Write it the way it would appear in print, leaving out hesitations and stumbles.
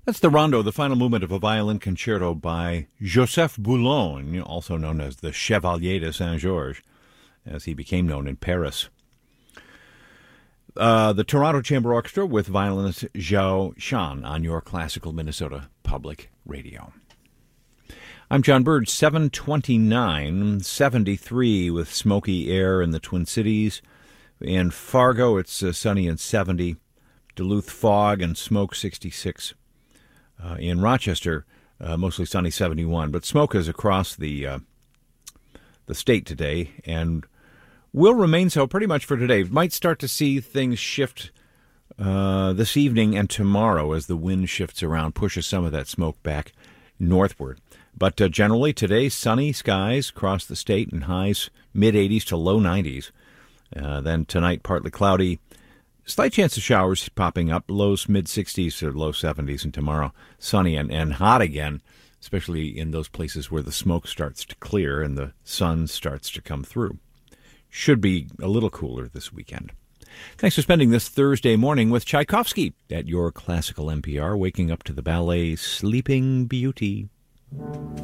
That's the rondo, the final movement of a violin concerto by Joseph Boulogne, also known as the Chevalier de Saint-Georges, as he became known in Paris. The Toronto Chamber Orchestra with violinist Zhao Shan on your classical Minnesota Public Radio. I'm John Bird, 7:29, 73 with smoky air in the Twin Cities. In Fargo, it's sunny and 70. Duluth, fog and smoke, 66. In Rochester, mostly sunny, 71. But smoke is across the state today and will remain so pretty much for today. Might start to see things shift this evening and tomorrow as the wind shifts around, pushes some of that smoke back northward. But generally today, sunny skies across the state and highs mid-80s to low 90s. Then tonight, partly cloudy. Slight chance of showers popping up, lows mid-60s to low 70s, and tomorrow sunny and hot again, especially in those places where the smoke starts to clear and the sun starts to come through. Should be a little cooler this weekend. Thanks for spending this Thursday morning with Tchaikovsky at your classical NPR, waking up to the ballet Sleeping Beauty.